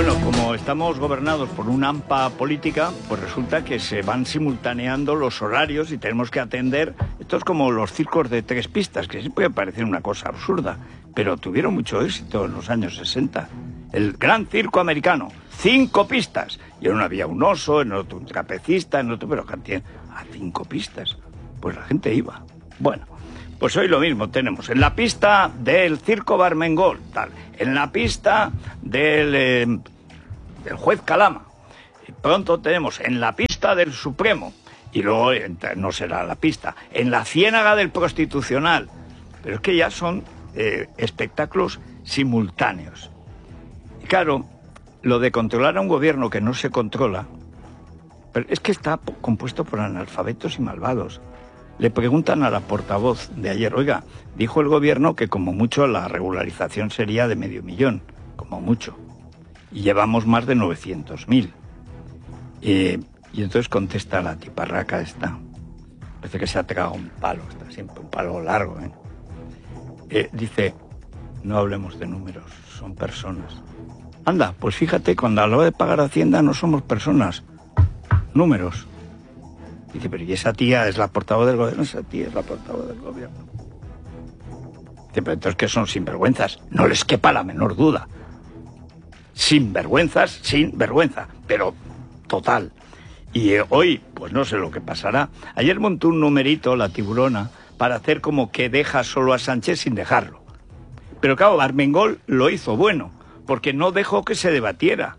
Bueno, como estamos gobernados por una AMPA política, pues resulta que se van simultaneando los horarios y tenemos que atender. Esto es como los circos de 3 pistas, que sí puede parecer una cosa absurda, pero tuvieron mucho éxito en los años 60. El gran circo americano, 5 pistas. Y en uno había un oso, en otro un trapecista, en otro, pero a 5 pistas. Pues la gente iba. Bueno, pues hoy lo mismo tenemos. En la pista del circo Barmengol, tal. En la pista del juez Calama. Y pronto tenemos en la pista del Supremo. Y luego no será la pista. En la Ciénaga del Prostitucional. Pero es que ya son espectáculos simultáneos. Y claro, lo de controlar a un gobierno que no se controla, pero es que está compuesto por analfabetos y malvados. Le preguntan a la portavoz de ayer, oiga, dijo el gobierno que como mucho la regularización sería de 500.000, como mucho. Y llevamos más de 900.000. Y entonces contesta la tiparraca esta. Parece que se ha tragado un palo, está siempre un palo largo, dice, no hablemos de números, son personas. Anda, pues fíjate, cuando a la hora de pagar Hacienda no somos personas, números. Dice, pero ¿y esa tía es la portavoz del gobierno? Esa tía es la portavoz del gobierno. Dice, pero entonces, ¿qué son sinvergüenzas? No les quepa la menor duda. Sinvergüenzas, sin vergüenza, pero total. Y hoy, pues no sé lo que pasará. Ayer montó un numerito, la tiburona, para hacer como que deja solo a Sánchez sin dejarlo. Pero claro, Armengol lo hizo bueno, porque no dejó que se debatiera.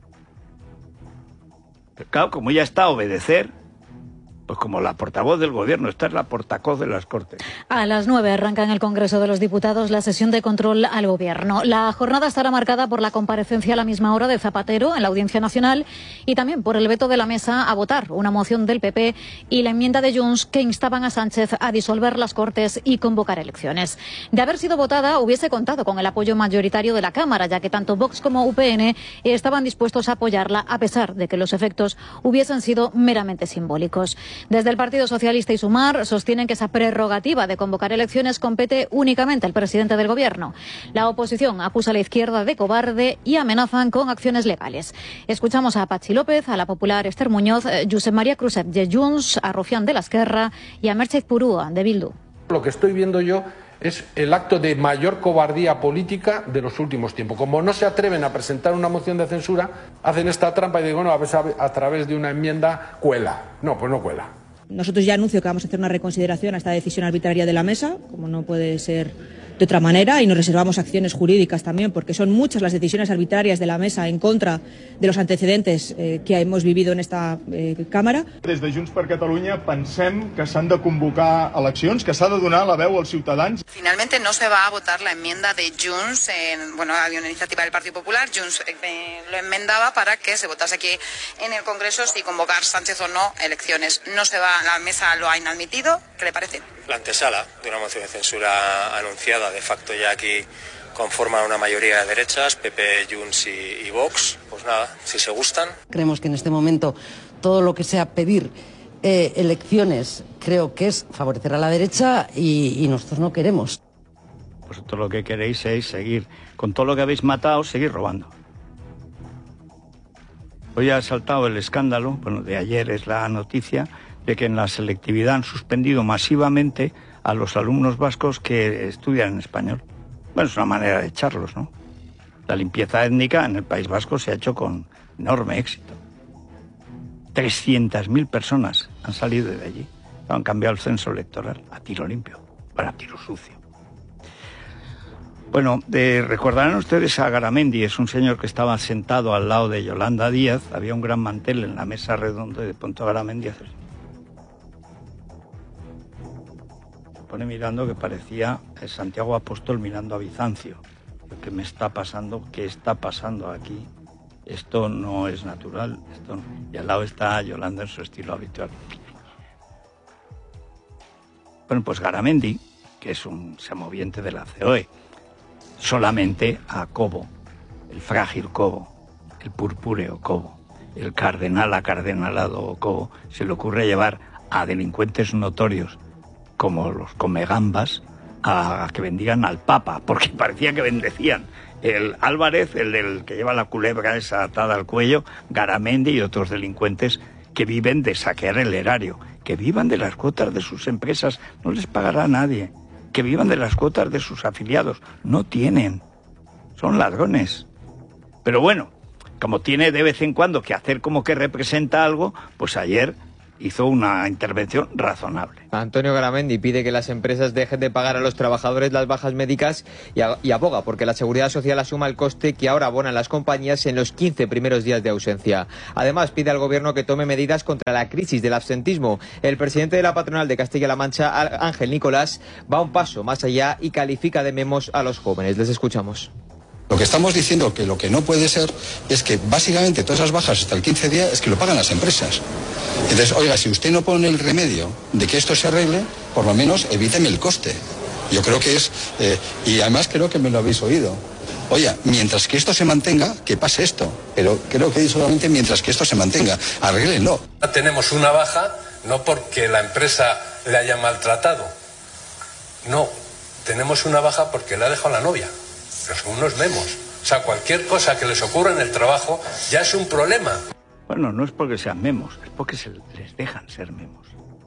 Pero claro, como ya está a obedecer, pues como la portavoz del gobierno, esta es la portavoz de las Cortes. A las 9 arranca en el Congreso de los Diputados la sesión de control al gobierno. La jornada estará marcada por la comparecencia a la misma hora de Zapatero en la Audiencia Nacional y también por el veto de la mesa a votar una moción del PP y la enmienda de Junts que instaban a Sánchez a disolver las Cortes y convocar elecciones. De haber sido votada, hubiese contado con el apoyo mayoritario de la Cámara, ya que tanto Vox como UPN estaban dispuestos a apoyarla, a pesar de que los efectos hubiesen sido meramente simbólicos. Desde el Partido Socialista y Sumar sostienen que esa prerrogativa de convocar elecciones compete únicamente al presidente del gobierno. La oposición acusa a la izquierda de cobarde y amenazan con acciones legales. Escuchamos a Patxi López, a la popular Esther Muñoz, Josep María Cruzet de Junts, a Rufián de la Esquerra y a Merche Purúa de Bildu. Lo que estoy viendo yo es el acto de mayor cobardía política de los últimos tiempos. Como no se atreven a presentar una moción de censura, hacen esta trampa y digo, bueno, a través de una enmienda cuela. No, pues no cuela. Nosotros ya anuncio que vamos a hacer una reconsideración a esta decisión arbitraria de la mesa, como no puede ser de otra manera, y nos reservamos acciones jurídicas también, porque son muchas las decisiones arbitrarias de la mesa en contra de los antecedentes que hemos vivido en esta Cámara. Des de Junts per Catalunya pensem que s'han de convocar eleccions, que s'ha de donar la veu als ciutadans. Finalmente no se va a votar la enmienda de Junts, bueno, había una iniciativa del Partido Popular, Junts lo enmendaba para que se votase aquí en el Congreso si convocar Sánchez o no elecciones. No se va, la mesa lo ha inadmitido. ¿Qué le parece? La antesala de una moción de censura anunciada, de facto ya aquí conforman una mayoría de derechas, PP, Junts y Vox. Pues nada, si se gustan. Creemos que en este momento todo lo que sea pedir elecciones creo que es favorecer a la derecha y nosotros no queremos. Vosotros lo que queréis es seguir, con todo lo que habéis matado, seguir robando. Hoy ha saltado el escándalo, bueno, de ayer es la noticia, de que en la selectividad han suspendido masivamente a los alumnos vascos que estudian en español. Bueno, es una manera de echarlos, ¿no? La limpieza étnica en el País Vasco se ha hecho con enorme éxito. 300.000 personas han salido de allí. Han cambiado el censo electoral a tiro limpio, para tiro sucio. Bueno, recordarán ustedes a Garamendi, es un señor que estaba sentado al lado de Yolanda Díaz, había un gran mantel en la mesa redonda y de pronto Garamendi hace... pone mirando que parecía el Santiago Apóstol mirando a Bizancio. ¿Qué me está pasando? ¿Qué está pasando aquí? Esto no es natural. Esto no. Y al lado está Yolanda en su estilo habitual. Bueno, pues Garamendi, que es un semoviente de la COE, solamente a Cobo, el frágil Cobo, el purpúreo Cobo, el cardenal acardenalado Cobo, se le ocurre llevar a delincuentes notorios como los comegambas a que bendigan al Papa, porque parecía que bendecían. el Álvarez, el que lleva la culebra esa atada al cuello, Garamendi y otros delincuentes que viven de saquear el erario, que vivan de las cuotas de sus empresas, no les pagará a nadie, que vivan de las cuotas de sus afiliados, no tienen, son ladrones. Pero bueno, como tiene de vez en cuando que hacer como que representa algo, pues ayer hizo una intervención razonable. Antonio Garamendi pide que las empresas dejen de pagar a los trabajadores las bajas médicas y aboga porque la Seguridad Social asuma el coste que ahora abonan las compañías en los 15 primeros días de ausencia. Además, pide al Gobierno que tome medidas contra la crisis del absentismo. El presidente de la patronal de Castilla-La Mancha, Ángel Nicolás, va un paso más allá y califica de memos a los jóvenes. Les escuchamos. Lo que estamos diciendo que lo que no puede ser es que básicamente todas esas bajas hasta el 15 día es que lo pagan las empresas. Entonces, oiga, si usted no pone el remedio de que esto se arregle, por lo menos evíteme el coste. Yo creo que es, y además creo que me lo habéis oído. Oye, mientras que esto se mantenga, que pase esto. Pero creo que solamente mientras que esto se mantenga, arréglenlo. Tenemos una baja no porque la empresa le haya maltratado. No, tenemos una baja porque le ha dejado la novia. Pero son unos memos. O sea, cualquier cosa que les ocurra en el trabajo ya es un problema. Bueno, no es porque sean memos, es porque les dejan ser memos.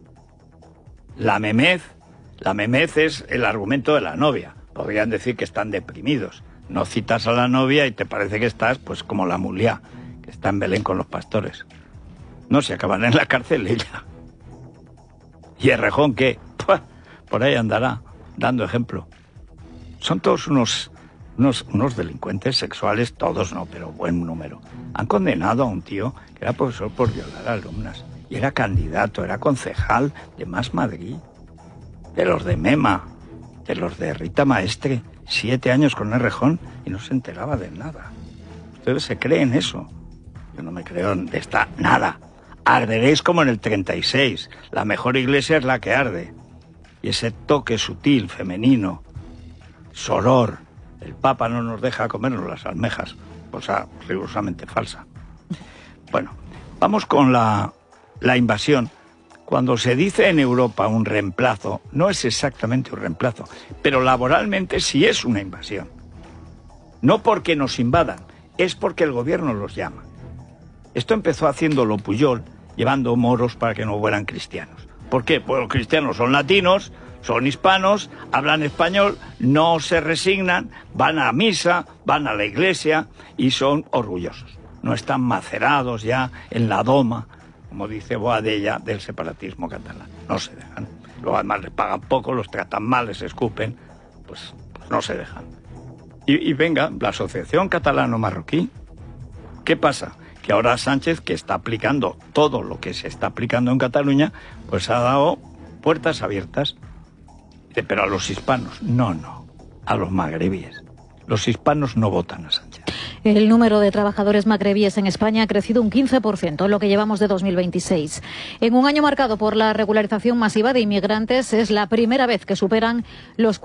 La memez es el argumento de la novia. Podrían decir que están deprimidos. No citas a la novia y te parece que estás, pues, como la Muliá, que está en Belén con los pastores. No, se acaban en la cárcel ella. ¿Y Errejón qué? ¡Pua! Por ahí andará, dando ejemplo. Son todos unos delincuentes sexuales, todos no, pero buen número. Han condenado a un tío que era profesor por violar a alumnas. Y era candidato, era concejal de Más Madrid, de los de Mema, de los de Rita Maestre, 7 años con Errejón y no se enteraba de nada. Ustedes se creen eso. Yo no me creo de esta nada. Arderéis como en el 36. La mejor iglesia es la que arde. Y ese toque sutil, femenino, soror. El Papa no nos deja comernos las almejas, cosa rigurosamente falsa. Bueno, vamos con la invasión. Cuando se dice en Europa un reemplazo, no es exactamente un reemplazo, pero laboralmente sí es una invasión. No porque nos invadan, es porque el gobierno los llama. Esto empezó haciéndolo Pujol, llevando moros para que no fueran cristianos. ¿Por qué? Pues los cristianos son latinos, son hispanos, hablan español, no se resignan, van a misa, van a la iglesia y son orgullosos. No están macerados ya en la doma, como dice Boadella, del separatismo catalán. No se dejan. Luego además les pagan poco, los tratan mal, les escupen, pues no se dejan. Y venga, la Asociación Catalano-Marroquí, ¿qué pasa? Que ahora Sánchez, que está aplicando todo lo que se está aplicando en Cataluña, pues ha dado puertas abiertas. Pero a los hispanos, no, a los magrebíes. Los hispanos no votan a Sánchez. El número de trabajadores magrebíes en España ha crecido un 15% en lo que llevamos de 2026. En un año marcado por la regularización masiva de inmigrantes, es la primera vez que superan los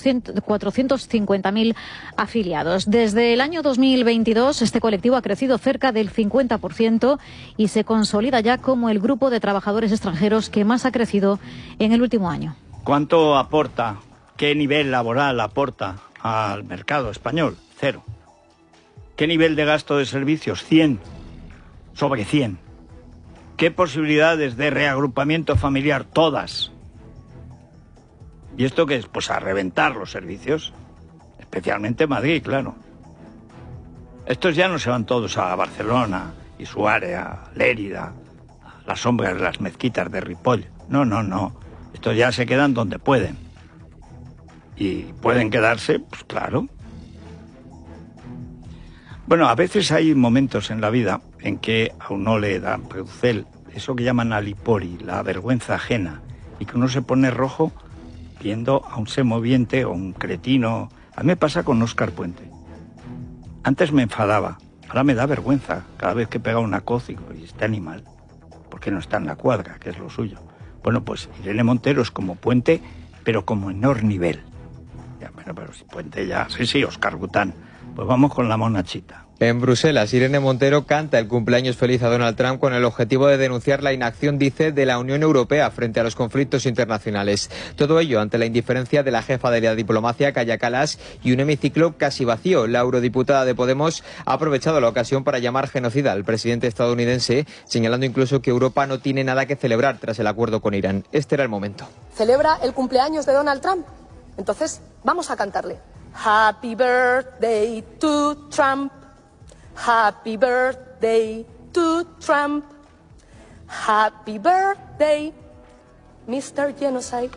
450.000 afiliados. Desde el año 2022, este colectivo ha crecido cerca del 50% y se consolida ya como el grupo de trabajadores extranjeros que más ha crecido en el último año. ¿Cuánto aporta? ¿Qué nivel laboral aporta al mercado español? 0. ¿Qué nivel de gasto de servicios? 100. Sobre 100. ¿Qué posibilidades de reagrupamiento familiar? Todas. ¿Y esto qué es? Pues a reventar los servicios. Especialmente Madrid, claro. Estos ya no se van todos a Barcelona y su área, Lérida, a las sombras de las mezquitas de Ripoll. No. Estos ya se quedan donde pueden. Y pueden quedarse, pues claro. Bueno, a veces hay momentos en la vida en que a uno le da produce eso que llaman alipori, la vergüenza ajena, y que uno se pone rojo viendo a un semoviente o un cretino. A mí me pasa con Óscar Puente. Antes me enfadaba, ahora me da vergüenza cada vez que pega una coz y este animal, porque no está en la cuadra, que es lo suyo. Bueno, pues Irene Montero es como Puente, pero como menor nivel. Ya, pero si Puente ya... Sí, Óscar Bután. Pues vamos con la monachita. En Bruselas, Irene Montero canta el cumpleaños feliz a Donald Trump con el objetivo de denunciar la inacción, dice, de la Unión Europea frente a los conflictos internacionales. Todo ello ante la indiferencia de la jefa de la diplomacia, Kaja Kallas, y un hemiciclo casi vacío. La eurodiputada de Podemos ha aprovechado la ocasión para llamar genocida al presidente estadounidense, señalando incluso que Europa no tiene nada que celebrar tras el acuerdo con Irán. Este era el momento. ¿Celebra el cumpleaños de Donald Trump? Entonces, vamos a cantarle. Happy birthday to Trump. Happy birthday to Trump. Happy birthday, Mr. Genocide.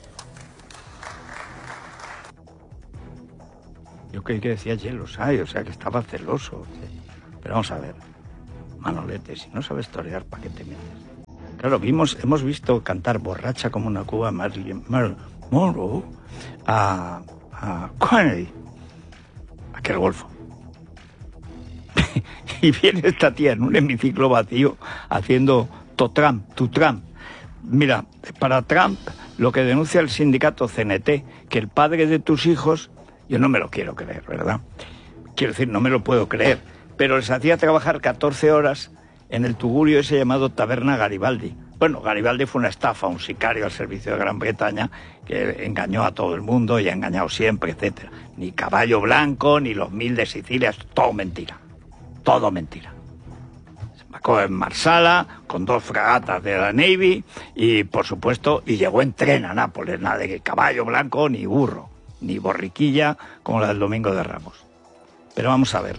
Yo creí que decía Genocide, o sea que estaba celoso. Pero vamos a ver, Manolete, si no sabes torear, ¿para qué te metes? Claro, hemos visto cantar borracha como una cuba Marilyn Monroe a Kennedy, aquel golfo. Y viene esta tía en un hemiciclo vacío haciendo to Trump. Mira, para Trump, lo que denuncia el sindicato CNT, que el padre de tus hijos, yo no me lo quiero creer, ¿verdad? Quiero decir, no me lo puedo creer, pero les hacía trabajar 14 horas en el tugurio ese llamado Taberna Garibaldi. Bueno, Garibaldi fue una estafa, un sicario al servicio de Gran Bretaña que engañó a todo el mundo y ha engañado siempre, etcétera. Ni Caballo Blanco, ni los 1000 de Sicilia, todo mentira. Todo mentira. Se embarcó en Marsala con 2 fragatas de la Navy y, por supuesto, y llegó en tren a Nápoles. Nada de Caballo Blanco, ni burro, ni borriquilla como la del Domingo de Ramos. Pero vamos a ver,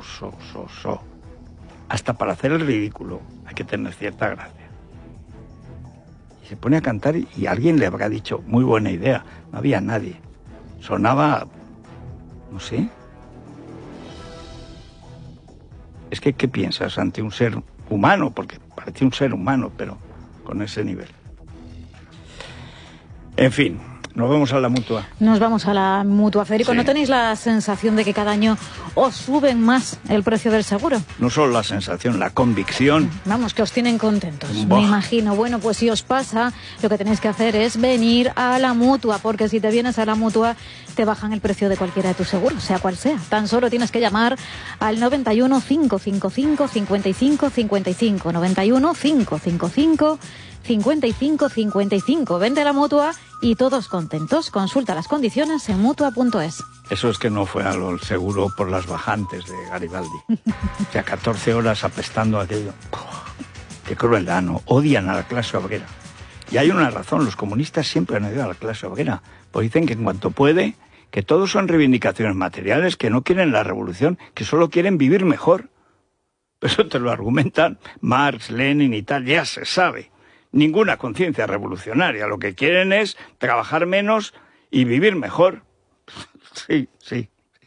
hasta para hacer el ridículo hay que tener cierta gracia. Y se pone a cantar y alguien le habrá dicho, muy buena idea. No había nadie. Sonaba, no sé. Es que, ¿qué piensas ante un ser humano? Porque parece un ser humano, pero con ese nivel. En fin, nos vamos a la Mutua. Nos vamos a la Mutua. Federico, Sí. ¿no tenéis la sensación de que cada año os suben más el precio del seguro? No solo la sensación, la convicción. Vamos, que os tienen contentos, Buah. me imagino. Bueno, pues si os pasa, lo que tenéis que hacer es venir a la Mutua, porque si te vienes a la Mutua, te bajan el precio de cualquiera de tus seguros, sea cual sea. Tan solo tienes que llamar al 91 555 55 55, 91 555 55 55. Vente a la Mutua y todos contentos. Consulta las condiciones en Mutua.es. Eso es que no fue al seguro por las bajantes de Garibaldi. O sea, 14 horas apestando aquello. Qué crueldad, ¿no? Odian a la clase obrera. Y hay una razón, los comunistas siempre han odiado a la clase obrera. Pues dicen que en cuanto puede, que todos son reivindicaciones materiales, que no quieren la revolución, que solo quieren vivir mejor. Eso te lo argumentan Marx, Lenin y tal, ya se sabe. Ninguna conciencia revolucionaria. Lo que quieren es trabajar menos y vivir mejor. Sí.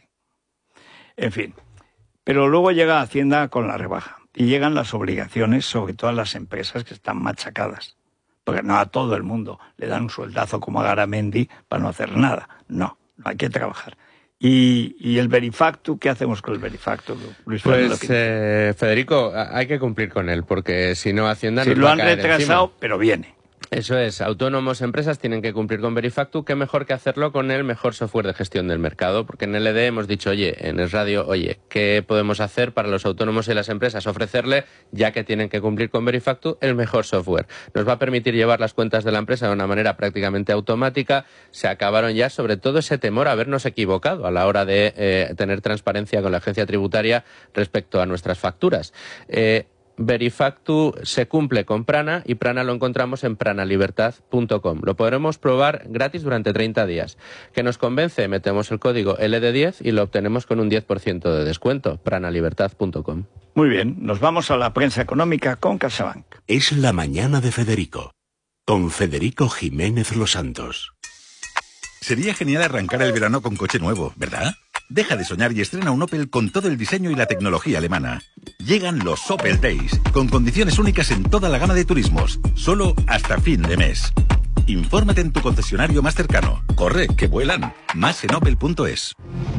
En fin. Pero luego llega Hacienda con la rebaja. Y llegan las obligaciones sobre todas las empresas que están machacadas. Porque no a todo el mundo le dan un sueldazo como a Garamendi para no hacer nada. No hay que trabajar. ¿Y el Verifactu? ¿Qué hacemos con el Verifactu, Luis Fernando? Pues, Federico, hay que cumplir con él, porque si no, Hacienda nos lo va a han caer retrasado, encima. pero viene. Eso es, autónomos, empresas tienen que cumplir con Verifactu, qué mejor que hacerlo con el mejor software de gestión del mercado, porque en LD hemos dicho, en Es Radio, ¿qué podemos hacer para los autónomos y las empresas? Ofrecerle, ya que tienen que cumplir con Verifactu, el mejor software. Nos va a permitir llevar las cuentas de la empresa de una manera prácticamente automática. Se acabaron ya, sobre todo, ese temor a habernos equivocado a la hora de tener transparencia con la agencia tributaria respecto a nuestras facturas. Verifactu se cumple con Prana y Prana lo encontramos en pranalibertad.com. Lo podremos probar gratis durante 30 días. ¿Que nos convence? Metemos el código LD10 y lo obtenemos con un 10% de descuento. pranalibertad.com. Muy bien, nos vamos a la prensa económica con CaixaBank. Es la mañana de Federico, con Federico Jiménez Los Santos. Sería genial arrancar el verano con coche nuevo, ¿verdad? Deja de soñar y estrena un Opel con todo el diseño y la tecnología alemana. Llegan los Opel Days, con condiciones únicas en toda la gama de turismos, solo hasta fin de mes. Infórmate en tu concesionario más cercano. Corre, que vuelan. Más en opel.es.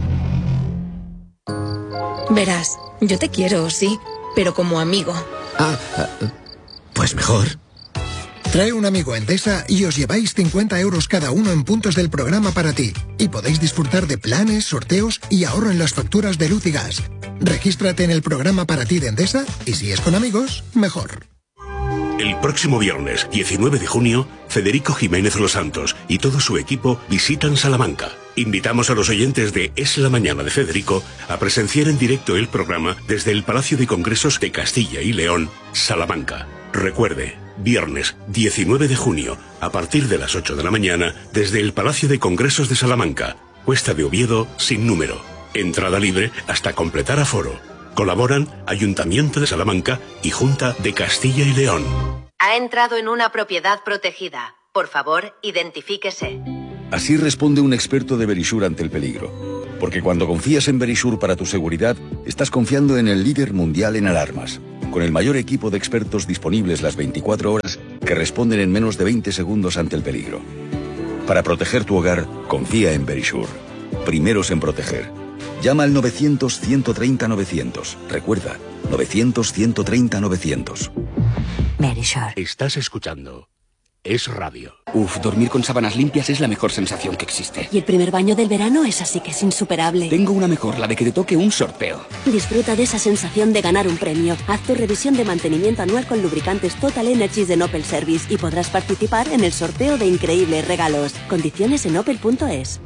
Verás, yo te quiero, sí, pero como amigo. Pues mejor. Trae un amigo a Endesa y os lleváis 50 euros cada uno en puntos del programa para ti. Y podéis disfrutar de planes, sorteos y ahorro en las facturas de luz y gas. Regístrate en el programa para ti de Endesa y si es con amigos, mejor. El próximo viernes, 19 de junio, Federico Jiménez Los Santos y todo su equipo visitan Salamanca. Invitamos a los oyentes de Es la Mañana de Federico a presenciar en directo el programa desde el Palacio de Congresos de Castilla y León, Salamanca. Recuerde, viernes 19 de junio, a partir de las 8 de la mañana, desde el Palacio de Congresos de Salamanca, Cuesta de Oviedo, sin número. Entrada libre hasta completar aforo. Colaboran Ayuntamiento de Salamanca y Junta de Castilla y León. Ha entrado en una propiedad protegida. Por favor, identifíquese. Así responde un experto de Verisure ante el peligro. Porque cuando confías en Verisure para tu seguridad, estás confiando en el líder mundial en alarmas. Con el mayor equipo de expertos disponibles las 24 horas que responden en menos de 20 segundos ante el peligro. Para proteger tu hogar, confía en Verisure. Primeros en proteger. Llama al 900-130-900. Recuerda, 900-130-900. Verisure. Estás escuchando Es Radio. Dormir con sábanas limpias es la mejor sensación que existe. Y el primer baño del verano es así que es insuperable. Tengo una mejor, la de que te toque un sorteo. Disfruta de esa sensación de ganar un premio. Haz tu revisión de mantenimiento anual con lubricantes Total Energies de Opel Service y podrás participar en el sorteo de increíbles regalos. Condiciones en opel.es.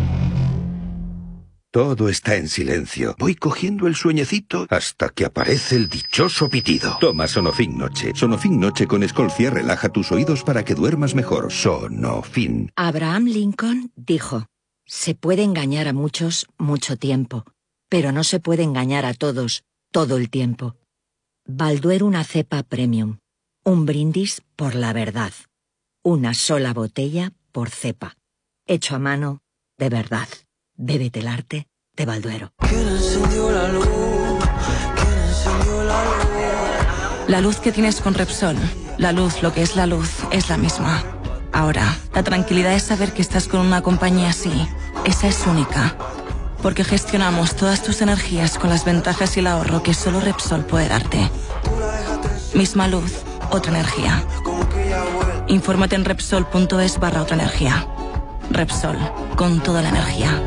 Todo está en silencio. Voy cogiendo el sueñecito hasta que aparece el dichoso pitido. Toma Sonofin Noche. Sonofin Noche con Escolcia relaja tus oídos para que duermas mejor. Sonofin. Abraham Lincoln dijo: se puede engañar a muchos mucho tiempo, pero no se puede engañar a todos todo el tiempo. Balduero, una cepa premium. Un brindis por la verdad. Una sola botella por cepa. Hecho a mano de verdad. Bébete el arte de Balduero. La luz que tienes con Repsol, la luz, lo que es la luz, es la misma. Ahora, la tranquilidad es saber que estás con una compañía así. Esa es única. Porque gestionamos todas tus energías con las ventajas y el ahorro que solo Repsol puede darte. Misma luz, otra energía. Infórmate en Repsol.es/otra energía. Repsol, con toda la energía.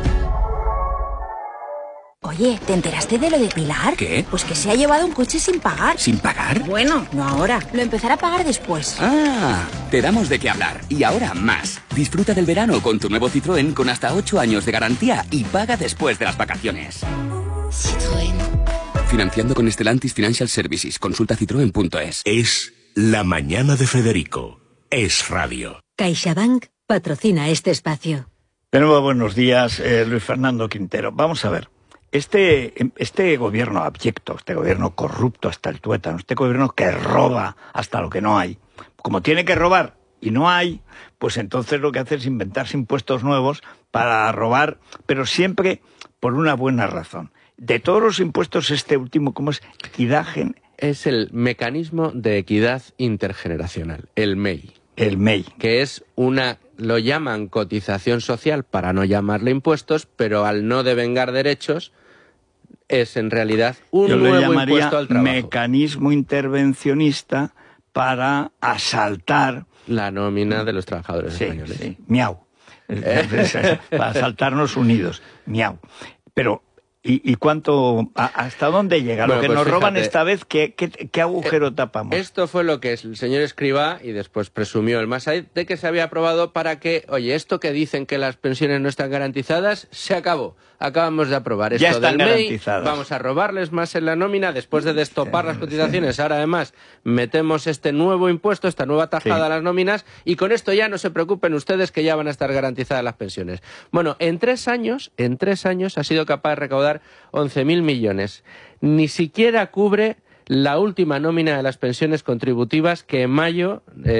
Oye, ¿te enteraste de lo de Pilar? ¿Qué? Pues que se ha llevado un coche sin pagar. ¿Sin pagar? Bueno, no ahora. Lo empezará a pagar después. Ah, te damos de qué hablar. Y ahora más. Disfruta del verano con tu nuevo Citroën con hasta 8 años de garantía y paga después de las vacaciones. Citroën. Financiando con Stellantis Financial Services. Consulta citroen.es. Es la mañana de Federico. Es Radio. CaixaBank patrocina este espacio. De nuevo, buenos días, Luis Fernando Quintero. Vamos a ver. Este gobierno abyecto, este gobierno corrupto hasta el tuétano, este gobierno que roba hasta lo que no hay, como tiene que robar y no hay, pues entonces lo que hace es inventarse impuestos nuevos para robar, pero siempre por una buena razón. De todos los impuestos, este último, ¿cómo es? Equidagen. Es el mecanismo de equidad intergeneracional, el MEI. El MEI. Que es lo llaman cotización social para no llamarle impuestos, pero al no devengar derechos, es en realidad un nuevo impuesto al trabajo. Mecanismo intervencionista para asaltar la nómina de los trabajadores españoles. Sí, miau. Para asaltarnos unidos, miau. Pero ¿y cuánto, hasta dónde llega? Bueno, lo que pues nos roban esta vez, ¿qué agujero tapamos? Esto fue lo que el señor Escrivá, y después presumió el Massaid, de que se había aprobado para que, oye, esto que dicen que las pensiones no están garantizadas, se acabó. Acabamos de aprobar esto ya están del MEI, garantizadas. Vamos a robarles más en la nómina, después de destopar las cotizaciones. Ahora, además, metemos este nuevo impuesto, esta nueva tajada a las nóminas, y con esto ya no se preocupen ustedes que ya van a estar garantizadas las pensiones. Bueno, en 3 años ha sido capaz de recaudar 11.000 millones. Ni siquiera cubre la última nómina de las pensiones contributivas, que en mayo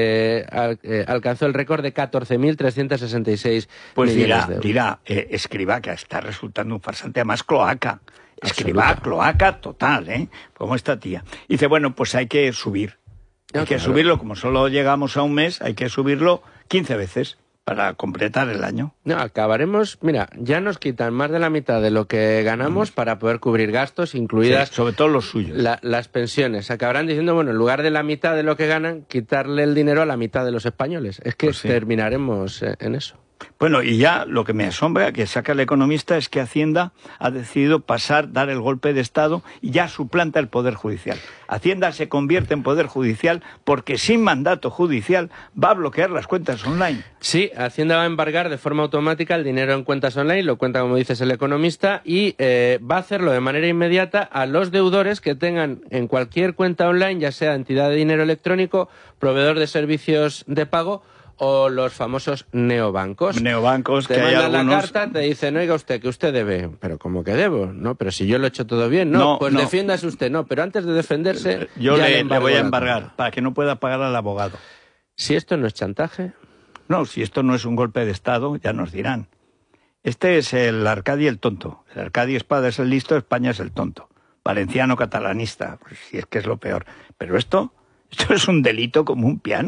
alcanzó el récord de 14.366 millones de euros. Dirá Escrivá, que está resultando un farsante, además cloaca. Escrivá, cloaca total, como esta tía. Dice, bueno, pues hay que subir. Hay que subirlo, como solo llegamos a un mes, hay que subirlo 15 veces. para completar el año. No, acabaremos, mira, ya nos quitan más de la mitad de lo que ganamos para poder cubrir gastos, incluidas sí, sobre todo los suyos. Las pensiones. Acabarán diciendo, bueno, en lugar de la mitad de lo que ganan, quitarle el dinero a la mitad de los españoles. Es que terminaremos en eso. Bueno, y ya lo que me asombra, que saca el Economista, es que Hacienda ha decidido dar el golpe de Estado y ya suplanta el Poder Judicial. Hacienda se convierte en Poder Judicial porque sin mandato judicial va a bloquear las cuentas online. Sí, Hacienda va a embargar de forma automática el dinero en cuentas online, lo cuenta como dices el Economista, y va a hacerlo de manera inmediata a los deudores que tengan en cualquier cuenta online, ya sea entidad de dinero electrónico, proveedor de servicios de pago o los famosos neobancos. Neobancos, te que hay mandan algunos... la carta, te dicen, oiga usted, que usted debe. Pero ¿cómo que debo? No, pero si yo lo he hecho todo bien. No, pues defiéndase usted. No, pero antes de defenderse... Yo le voy a embargar para que no pueda pagar al abogado. Si esto no es chantaje... No, si esto no es un golpe de Estado, ya nos dirán. Este es el Arcadi el tonto. El Arcadi Espada es el listo, España es el tonto. Valenciano catalanista, pues si es que es lo peor. Pero esto es un delito como un piano.